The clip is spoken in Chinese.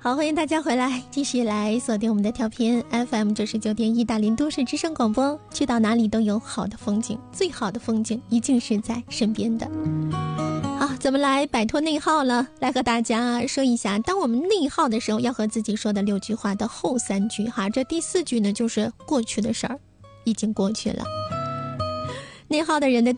好，欢迎大家回来，继续来锁定我们的调频 FM99.1大连都市之声广播。去到哪里都有好的风景，最好的风景一定是在身边的。好，怎么来摆脱内耗了？来和大家说一下，当我们内耗的时候，要和自己说的6句话的后3句哈。这第4句呢，就是过去的事儿已经过去了。内耗的人的